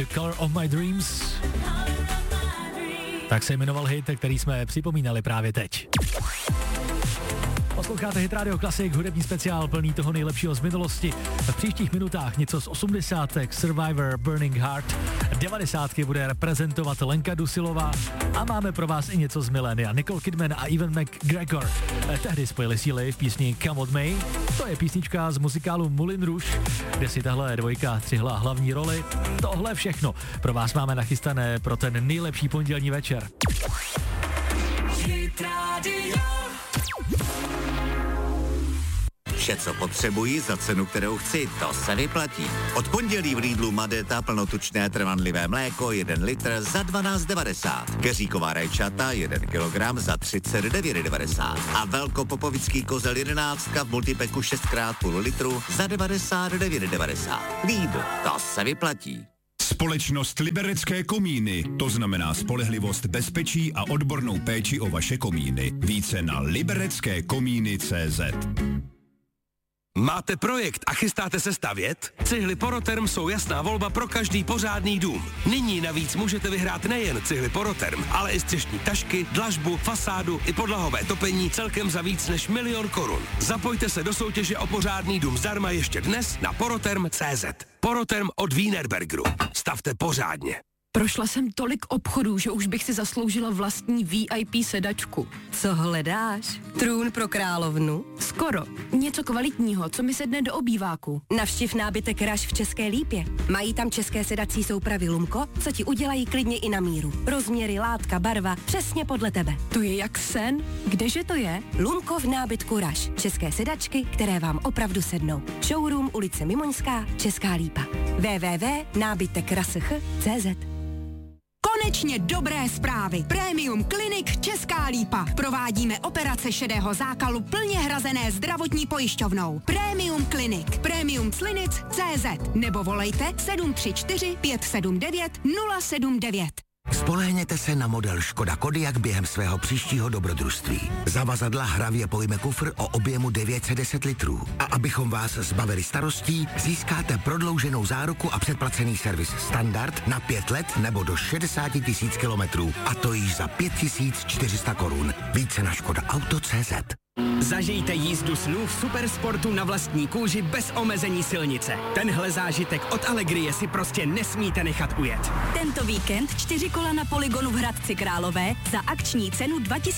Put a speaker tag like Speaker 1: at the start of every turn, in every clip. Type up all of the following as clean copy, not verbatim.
Speaker 1: The Color of My Dreams. Tak se jmenoval hit, který jsme připomínali právě teď. Posloucháte Hit Radio Classic, hudební speciál plný toho nejlepšího z minulosti. V příštích minutách něco z 80. Survivor, Burning Heart. 90. bude reprezentovat Lenka Dusilová a máme pro vás i něco z milénia. Nicole Kidman a Ewan McGregor tehdy spojili síly v písni Come What May. To je písnička z muzikálu Moulin Rouge, kde si tahle dvojka střihla hlavní roli. Tohle všechno pro vás máme nachystané pro ten nejlepší pondělní večer. Hit Radio.
Speaker 2: Vše, co potřebuji za cenu, kterou chci, to se vyplatí. Od pondělí v Lidlu Madeta plnotučné trvanlivé mléko 1 litr za 12,90. Keříková rajčata 1 kilogram za 39,90. A velkopopovický kozel 11 v multipeku 6x půl litru za 99,90. Lidl, to se vyplatí.
Speaker 3: Společnost Liberecké komíny, to znamená spolehlivost, bezpečí a odbornou péči o vaše komíny. Více na libereckékomíny.cz.
Speaker 4: Máte projekt a chystáte se stavět? Cihly Poroterm jsou jasná volba pro každý pořádný dům. Nyní navíc můžete vyhrát nejen cihly Poroterm, ale i střešní tašky, dlažbu, fasádu i podlahové topení celkem za víc než 1 000 000 korun. Zapojte se do soutěže o pořádný dům zdarma ještě dnes na poroterm.cz. Poroterm od Wienerbergeru. Stavte pořádně.
Speaker 5: Prošla jsem tolik obchodů, že už bych si zasloužila vlastní VIP sedačku.
Speaker 6: Co hledáš? Trůn pro královnu?
Speaker 5: Skoro. Něco kvalitního, co mi sedne do obýváku.
Speaker 6: Navštiv nábytek Rush v České Lípě. Mají tam české sedací soupravy Lumko, co ti udělají klidně i na míru. Rozměry, látka, barva, přesně podle tebe.
Speaker 5: To je jak sen. Kdeže to je?
Speaker 6: Lumko v nábytku Rush. České sedačky, které vám opravdu sednou. Showroom ulice Mimoňská, Česká Lípa. www.nábytekrasch.cz.
Speaker 7: Konečně dobré zprávy. Premium Clinic Česká Lípa. Provádíme operace šedého zákalu plně hrazené zdravotní pojišťovnou. Premium Clinic. Premiumclinic.cz nebo volejte 734 579 079.
Speaker 8: Spolehněte se na model Škoda Kodiaq během svého příštího dobrodružství. Zavazadla hravě pojme kufr o objemu 910 litrů. A abychom vás zbavili starostí, získáte prodlouženou záruku a předplacený servis standard na 5 let nebo do 60 000 kilometrů. A to již za 5400 korun. Více na škodaauto.cz.
Speaker 9: Zažijte jízdu snů v supersportu na vlastní kůži bez omezení silnice. Tenhle zážitek od Allegrie si prostě nesmíte nechat ujet.
Speaker 6: Tento víkend 4 kola na Polygonu v Hradci Králové za akční cenu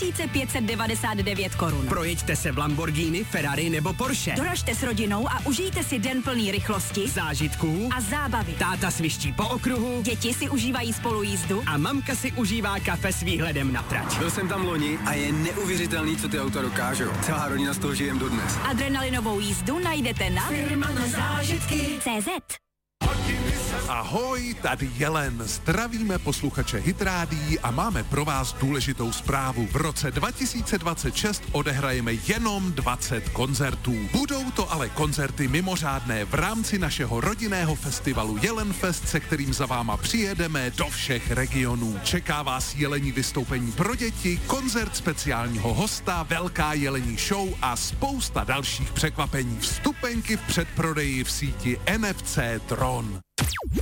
Speaker 6: 2599 korun.
Speaker 9: Projeďte se v Lamborghini, Ferrari nebo Porsche.
Speaker 6: Doražte s rodinou a užijte si den plný rychlosti,
Speaker 9: zážitků
Speaker 6: a zábavy.
Speaker 9: Táta sviští po okruhu,
Speaker 6: děti si užívají spolujízdu
Speaker 9: a mamka si užívá kafe s výhledem na trať.
Speaker 10: Byl jsem tam loni a je neuvěřitelný, co ty auta dokážou. Celá rodina z toho žijem dodnes.
Speaker 6: Adrenalinovou jízdu najdete na
Speaker 7: Firma na zážitky.cz.
Speaker 11: Ahoj, tady Jelen. Zdravíme posluchače Hit Rádií a máme pro vás důležitou zprávu. V roce 2026 odehrajeme jenom 20 koncertů. Budou to ale koncerty mimořádné v rámci našeho rodinného festivalu Jelenfest, se kterým za váma přijedeme do všech regionů. Čeká vás jelení vystoupení pro děti, koncert speciálního hosta, velká jelení show a spousta dalších překvapení. Vstupenky v předprodeji v síti NFC Tron.